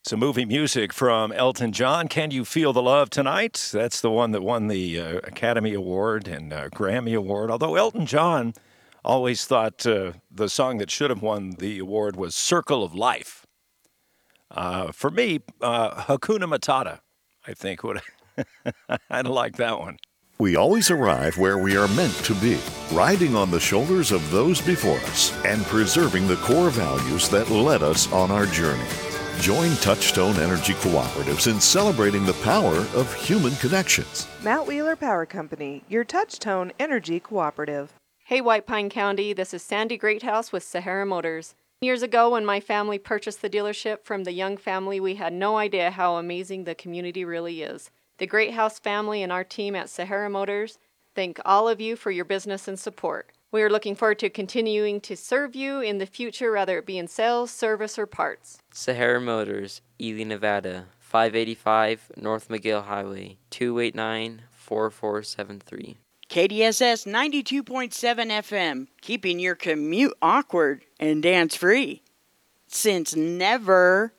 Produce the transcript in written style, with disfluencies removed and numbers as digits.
Some movie music from Elton John. Can You Feel the Love Tonight? That's the one that won the Academy Award and Grammy Award. Although Elton John always thought the song that should have won the award was Circle of Life. For me, Hakuna Matata, I think, would I'd like that one. We always arrive where we are meant to be, riding on the shoulders of those before us and preserving the core values that led us on our journey. Join Touchstone Energy Cooperatives in celebrating the power of human connections. Mount Wheeler Power Company, your Touchstone Energy Cooperative. Hey, White Pine County, this is Sandy Greathouse with Sahara Motors. Years ago, when my family purchased the dealership from the Young family, we had no idea how amazing the community really is. The Greathouse family and our team at Sahara Motors thank all of you for your business and support. We are looking forward to continuing to serve you in the future, whether it be in sales, service, or parts. Sahara Motors, Ely, Nevada, 585 North McGill Highway, 289-4473. KDSS 92.7 FM, keeping your commute awkward and dance-free. Since never.